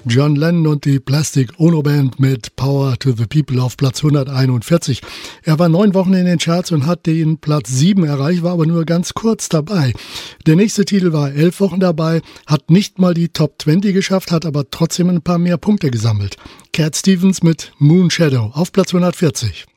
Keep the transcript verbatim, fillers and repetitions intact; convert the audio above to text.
John Lennon und die Plastic Ono Band mit Power to the People auf Platz hunderteinundvierzig. Er war neun Wochen in den Charts und hat den Platz sieben erreicht, war aber nur ganz kurz dabei. Der nächste Titel war elf Wochen dabei, hat nicht mal die Top zwanzig geschafft, hat aber trotzdem ein paar mehr Punkte gesammelt. Cat Stevens mit Moon Shadow auf Platz hundertvierzig.